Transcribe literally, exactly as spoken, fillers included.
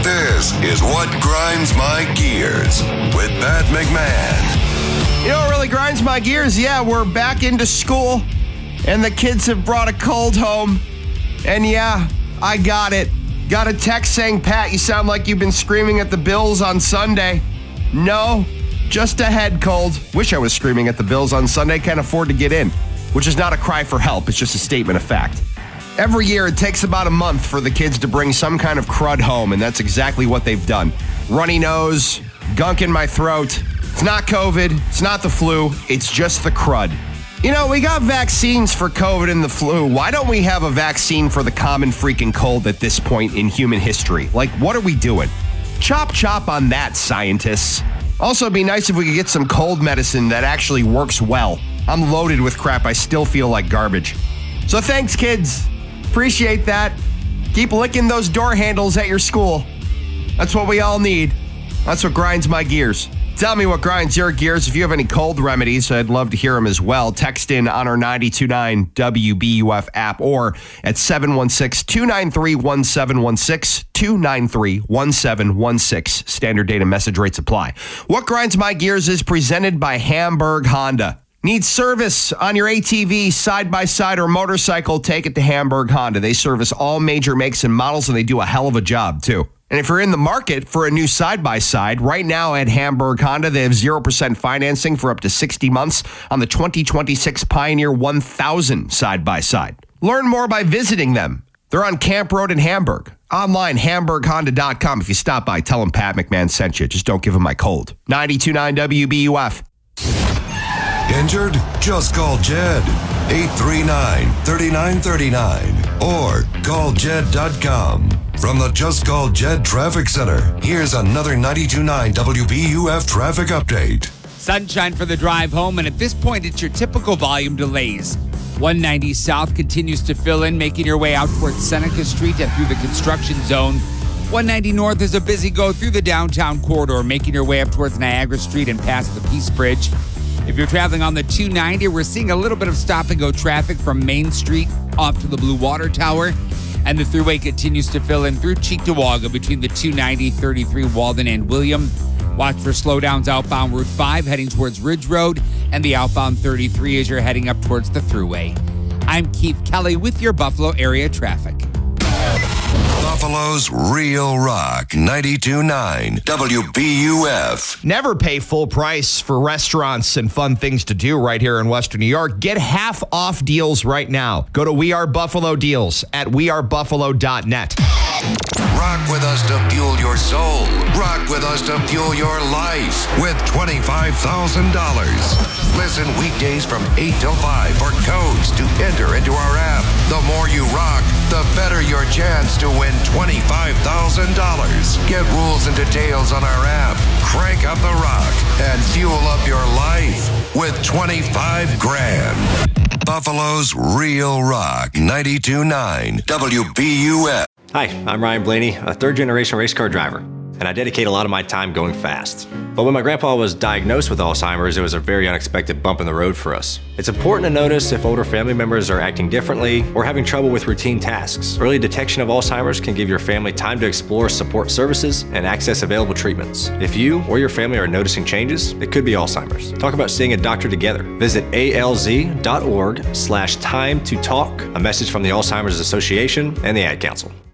This is What Grinds My Gears with Pat McMahon. You know what really grinds my gears? Yeah, we're back into school, and the kids have brought a cold home. And yeah, I got it. Got a text saying, Pat, you sound like you've been screaming at the Bills on Sunday. No, just a head cold. Wish I was screaming at the Bills on Sunday. Can't afford to get in, which is not a cry for help. It's just a statement of fact. Every year, it takes about a month for the kids to bring some kind of crud home, and that's exactly what they've done. Runny nose, gunk in my throat. It's not COVID. It's not the flu. It's just the crud. You know, we got vaccines for COVID and the flu. Why don't we have a vaccine for the common freaking cold at this point in human history? Like, what are we doing? Chop chop on that, scientists. Also, it'd be nice if we could get some cold medicine that actually works well. I'm loaded with crap. I still feel like garbage. So thanks, kids. Appreciate that. Keep licking those door handles at your school. That's what we all need. That's what grinds my gears. Tell me what grinds your gears. If you have any cold remedies, I'd love to hear them as well. Text in on our ninety-two point nine W B U F app or at seven one six, two nine three, one seven one six, two nine three, one seven one six. Standard data message rates apply. What grinds my gears is presented by Hamburg Honda. Need service on your A T V, side-by-side, or motorcycle? Take it to Hamburg Honda. They service all major makes and models, and they do a hell of a job, too. And if you're in the market for a new side-by-side, right now at Hamburg Honda, they have zero percent financing for up to sixty months on the twenty twenty-six Pioneer one thousand side-by-side. Learn more by visiting them. They're on Camp Road in Hamburg. Online, hamburg honda dot com. If you stop by, tell them Pat McMahon sent you. Just don't give them my cold. ninety-two point nine W B U F. Injured? Just call Jed. eight three nine, three nine three nine or call jed dot com. From the Just Call Jed Traffic Center, here's another ninety-two point nine W B U F traffic update. Sunshine for the drive home, and at this point, it's your typical volume delays. one ninety South continues to fill in, making your way out towards Seneca Street and through the construction zone. one ninety North is a busy go through the downtown corridor, making your way up towards Niagara Street and past the Peace Bridge. If you're traveling on the two ninety, we're seeing a little bit of stop-and-go traffic from Main Street off to the Blue Water Tower. And the thruway continues to fill in through Cheektowaga between the two ninety, thirty-three, Walden, and William. Watch for slowdowns outbound Route five heading towards Ridge Road and the outbound thirty-three as you're heading up towards the thruway. I'm Keith Kelly with your Buffalo area traffic. Buffalo's Real Rock, ninety-two point nine W B U F. Never pay full price for restaurants and fun things to do right here in Western New York. Get half off deals right now. Go to We Are Buffalo Deals at we are buffalo dot net. Rock with us to fuel your soul. Rock with us to fuel your life with twenty-five thousand dollars. Listen weekdays from eight till five for codes to enter into our app. The more you rock, the better your chance to win twenty-five thousand dollars. Get rules and details on our app. Crank up the rock and fuel up your life with twenty-five grand. Buffalo's Real Rock, ninety-two point nine W B U F. Hi, I'm Ryan Blaney, a third-generation race car driver, and I dedicate a lot of my time going fast. But when my grandpa was diagnosed with Alzheimer's, it was a very unexpected bump in the road for us. It's important to notice if older family members are acting differently or having trouble with routine tasks. Early detection of Alzheimer's can give your family time to explore support services and access available treatments. If you or your family are noticing changes, it could be Alzheimer's. Talk about seeing a doctor together. Visit A L Z dot org slash time to talk, a message from the Alzheimer's Association and the Ad Council.